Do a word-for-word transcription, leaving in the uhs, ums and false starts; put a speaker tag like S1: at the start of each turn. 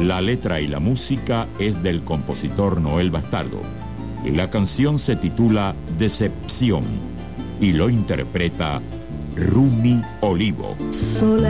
S1: La letra y la música es del compositor Noel Bastardo. La canción se titula Decepción y lo interpreta Rumi Olivo.
S2: Sola